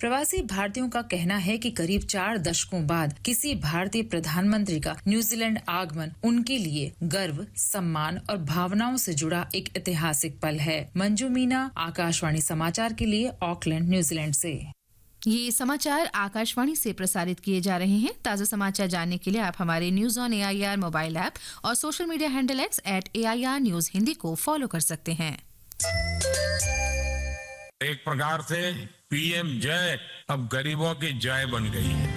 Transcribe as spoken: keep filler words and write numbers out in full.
प्रवासी भारतीयों का कहना है कि करीब चार दशकों बाद किसी भारतीय प्रधानमंत्री का न्यूजीलैंड आगमन उनके लिए गर्व, सम्मान और भावनाओं से जुड़ा एक ऐतिहासिक पल है। मंजू मीना, आकाशवाणी समाचार के लिए ऑकलैंड, न्यूजीलैंड से। ये समाचार आकाशवाणी से प्रसारित किए जा रहे हैं। ताज़ा समाचार जानने के लिए आप हमारे news on AIR mobile app और social media handle x eight AIR news Hindi को फॉलो कर सकते हैं। एक प्रकार से पीएम जय अब गरीबों की जय बन गई है।